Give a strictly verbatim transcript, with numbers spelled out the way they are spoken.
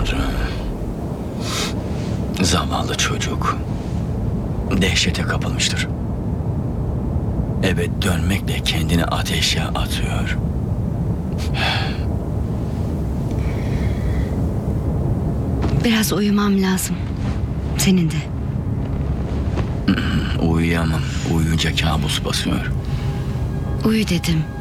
Tanrım. Zavallı çocuk dehşete kapılmıştır. Eve dönmekle kendini ateşe atıyor. Biraz uyumam lazım. Senin de. Uyuyamam. Uyuyunca kabus basıyor. Uyu dedim.